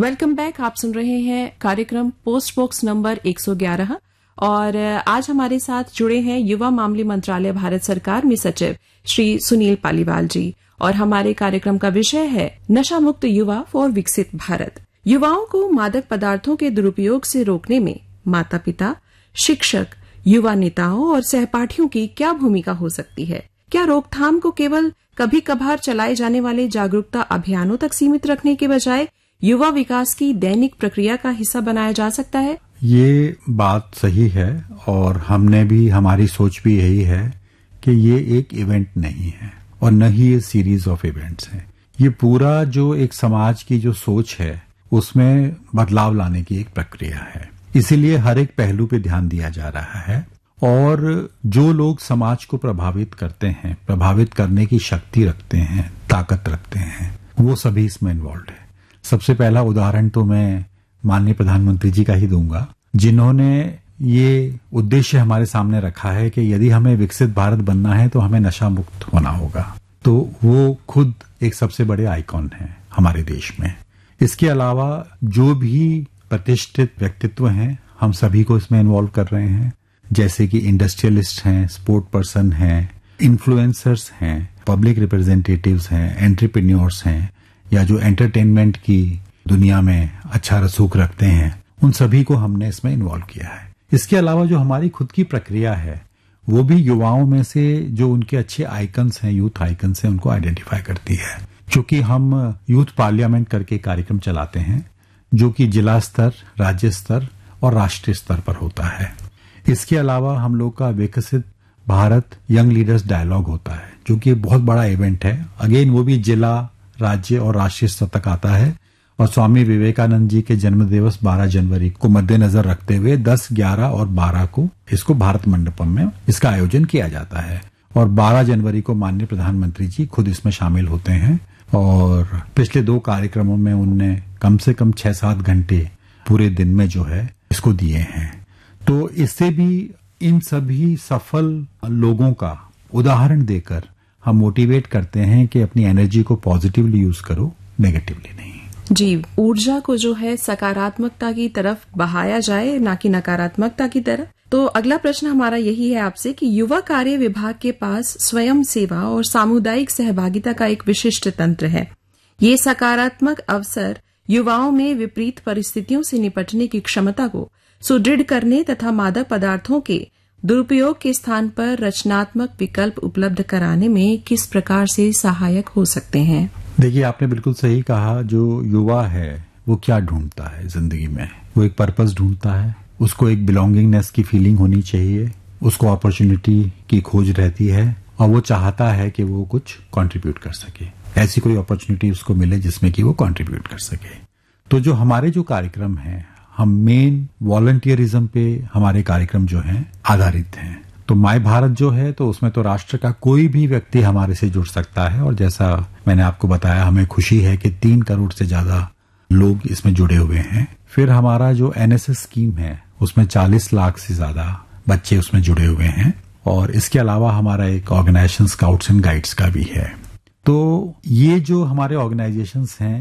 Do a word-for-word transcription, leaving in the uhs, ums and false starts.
Welcome back. आप सुन रहे हैं कार्यक्रम पोस्ट बॉक्स नंबर एक सौ ग्यारह और आज हमारे साथ जुड़े हैं युवा मामले मंत्रालय भारत सरकार में सचिव श्री सुनील पालीवाल जी और हमारे कार्यक्रम का विषय है नशा मुक्त युवा फॉर विकसित भारत। युवाओं को मादक पदार्थों के दुरुपयोग से रोकने में माता पिता, शिक्षक, युवा नेताओं और सहपाठियों की क्या भूमिका हो सकती है? क्या रोकथाम को केवल कभी कभार चलाए जाने वाले जागरूकता अभियानों तक सीमित रखने के बजाय युवा विकास की दैनिक प्रक्रिया का हिस्सा बनाया जा सकता है? ये बात सही है और हमने भी, हमारी सोच भी यही है कि ये एक इवेंट नहीं है और न ही ये सीरीज ऑफ इवेंट्स है। ये पूरा जो एक समाज की जो सोच है उसमें बदलाव लाने की एक प्रक्रिया है। इसीलिए हर एक पहलू पे ध्यान दिया जा रहा है और जो लोग समाज को प्रभावित करते हैं, प्रभावित करने की शक्ति रखते हैं, ताकत रखते हैं, वो सभी इसमें इन्वॉल्व है। सबसे पहला उदाहरण तो मैं माननीय प्रधानमंत्री जी का ही दूंगा, जिन्होंने ये उद्देश्य हमारे सामने रखा है कि यदि हमें विकसित भारत बनना है तो हमें नशा मुक्त होना होगा। तो वो खुद एक सबसे बड़े आइकॉन हैं हमारे देश में। इसके अलावा जो भी प्रतिष्ठित व्यक्तित्व हैं, हम सभी को इसमें इन्वॉल्व कर रहे हैं, जैसे कि इंडस्ट्रियलिस्ट हैं, स्पोर्ट पर्सन हैं, इन्फ्लुएंसर्स हैं, पब्लिक रिप्रेजेंटेटिव्स हैं, एंटरप्रेन्योर्स हैं, या जो एंटरटेनमेंट की दुनिया में अच्छा रसूख रखते हैं, उन सभी को हमने इसमें इन्वॉल्व किया है। इसके अलावा जो हमारी खुद की प्रक्रिया है वो भी युवाओं में से जो उनके अच्छे आइकन्स हैं, यूथ आइकन्स हैं, उनको आइडेंटिफाई करती है। क्योंकि हम यूथ पार्लियामेंट करके कार्यक्रम चलाते हैं जो कि जिला स्तर, राज्य स्तर और राष्ट्रीय स्तर पर होता है। इसके अलावा हम लोग का विकसित भारत यंग लीडर्स डायलॉग होता है जो कि बहुत बड़ा इवेंट है। अगेन वो भी जिला, राज्य और राष्ट्रीय स्तर तक आता है और स्वामी विवेकानंद जी के जन्म दिवस बारह जनवरी को मद्देनजर रखते हुए दस, ग्यारह और बारह को इसको भारत मंडपम में इसका आयोजन किया जाता है और बारह जनवरी को माननीय प्रधानमंत्री जी खुद इसमें शामिल होते हैं और पिछले दो कार्यक्रमों में उनने कम से कम छह सात घंटे पूरे दिन में जो है इसको दिए हैं। तो इससे भी इन सभी सफल लोगों का उदाहरण देकर हम मोटिवेट करते हैं कि अपनी एनर्जी को पॉजिटिवली यूज करो, नेगेटिवली नहीं। जी, ऊर्जा को जो है सकारात्मकता की तरफ बहाया जाए, ना कि नकारात्मकता की तरफ। तो अगला प्रश्न हमारा यही है आपसे कि युवा कार्य विभाग के पास स्वयं सेवा और सामुदायिक सहभागिता का एक विशिष्ट तंत्र है। ये सकारात्मक अवसर युवाओं में विपरीत परिस्थितियों से निपटने की क्षमता को सुदृढ़ करने तथा मादक पदार्थों के दुरुपयोग के स्थान पर रचनात्मक विकल्प उपलब्ध कराने में किस प्रकार से सहायक हो सकते हैं? देखिए, आपने बिल्कुल सही कहा। जो युवा है वो क्या ढूंढता है जिंदगी में? वो एक पर्पस ढूंढता है, उसको एक बिलोंगिंगनेस की फीलिंग होनी चाहिए, उसको अपॉर्चुनिटी की खोज रहती है और वो चाहता है कि वो कुछ कंट्रीब्यूट कर सके, ऐसी कोई अपॉर्चुनिटी उसको मिले जिसमें कि वो कंट्रीब्यूट कर सके। तो जो हमारे जो कार्यक्रम हैं, हम मेन वॉलंटियरिज्म पे हमारे कार्यक्रम जो हैं आधारित हैं। तो माय भारत जो है तो उसमें तो राष्ट्र का कोई भी व्यक्ति हमारे से जुड़ सकता है और जैसा मैंने आपको बताया, हमें खुशी है कि तीन करोड़ से ज्यादा लोग इसमें जुड़े हुए हैं। फिर हमारा जो एनएसएस स्कीम है उसमें चालीस लाख से ज्यादा बच्चे उसमें जुड़े हुए हैं और इसके अलावा हमारा एक ऑर्गेनाइजेशन स्काउट्स एंड गाइड्स का भी है। तो ये जो हमारे ऑर्गेनाइजेशंस हैं